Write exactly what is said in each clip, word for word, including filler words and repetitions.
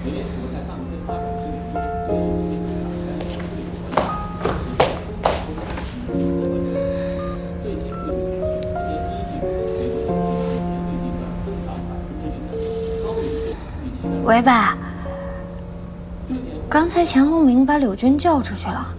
喂，爸，刚才钱鸿明把柳军叫出去了。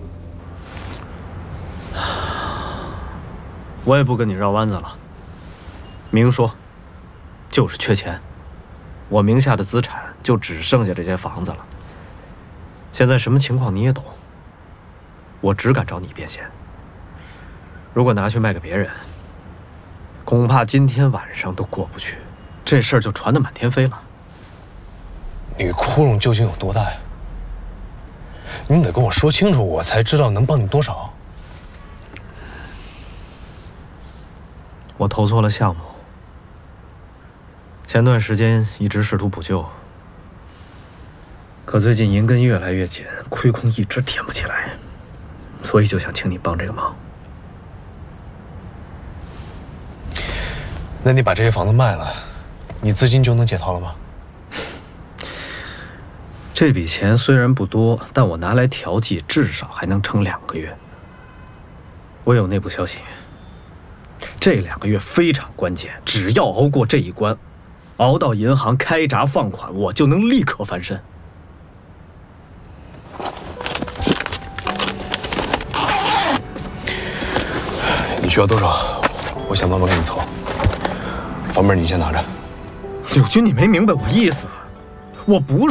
我也不跟你绕弯子了，明说，就是缺钱。我名下的资产就只剩下这间房子了。现在什么情况你也懂，我只敢找你变现。如果拿去卖给别人，恐怕今天晚上都过不去，这事儿就传得满天飞了。 女窟窿究竟有多大呀？你得跟我说清楚，我才知道能帮你多少。 我投错了项目，前段时间一直试图补救，可最近银根越来越紧，亏空一直填不起来，所以就想请你帮这个忙。 那你把这些房子卖了，你资金就能解套了吗？ 这笔钱虽然不多，但我拿来调剂，至少还能撑两个月。我有内部消息，这两个月非常关键，只要熬过这一关，熬到银行开闸放款，我就能立刻翻身。 你需要多少？我想办法给你凑。房本你先拿着。 柳军，你没明白我意思，我不是。